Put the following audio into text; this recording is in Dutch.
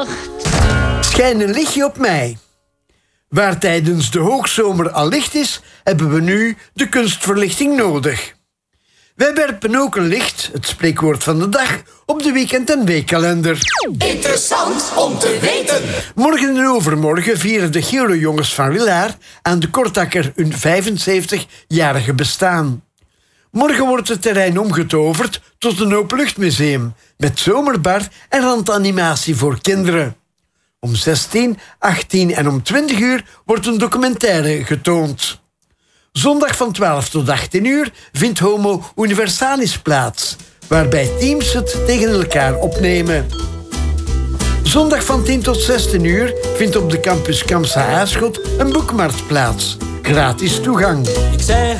nacht. Schijn een lichtje op mij. Waar tijdens de hoogzomer al licht is, hebben we nu de kunstverlichting nodig. Wij werpen ook een licht, het spreekwoord van de dag, op de weekend- en weekkalender. Interessant om te weten. Morgen en overmorgen vieren de Giro-jongens van Willaert aan de Kortakker hun 75-jarige bestaan. Morgen wordt het terrein omgetoverd tot een openluchtmuseum met zomerbar en randanimatie voor kinderen. Om 16, 18 en om 20 uur wordt een documentaire getoond. Zondag van 12 tot 18 uur vindt Homo Universalis plaats, waarbij teams het tegen elkaar opnemen. Zondag van 10 tot 16 uur vindt op de campus Kamsa Aarschot een boekmarkt plaats. Gratis toegang. Ik zeg